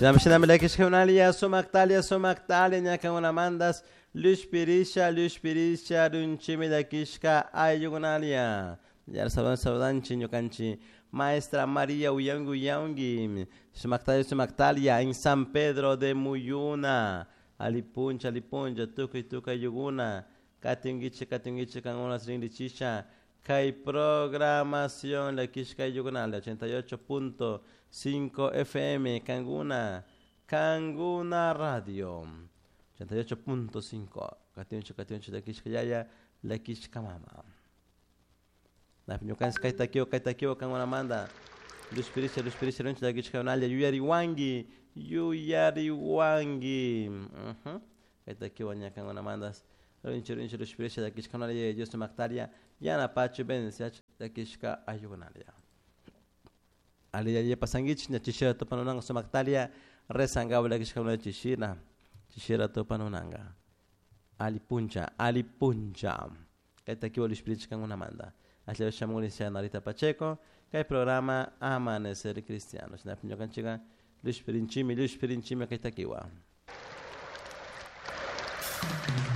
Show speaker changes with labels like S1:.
S1: Sinami lekish kaunalia somaktalia nyaka una mandas lushpirisha runchimi lekishka ayugunalia. Ya saludan chinyokanchi Maestra María Uyangi somaktalia en San Pedro de Muyuna. Alipuncha tuka yuguna. Katingiche kan una srindichicha. Kai programación lekishka yugunalia 88.5 FM Kanguna Radio 88.5 Katincho de Kishkaya la Kishkamama na pinyokan kaitakiwa kanguna manda luspirisha runch de Kishkanalia yuyari wangi kaitakiwa nyakanguna mandas runch luspirisha de Kishkanalia Dios Mactaria yana pachu bensiach de Kishka ayugunalia ali pasangich na chishira to panunanga somaktalia resangabla kishkamna chishira to panunanga alipuncha kaitakiwa luspirisha kanguna manda atle shamuli sia Narita Pacheco kai programa Amanecer Cristiano na pinyo kanchiga luspirinchimi kaitakiwa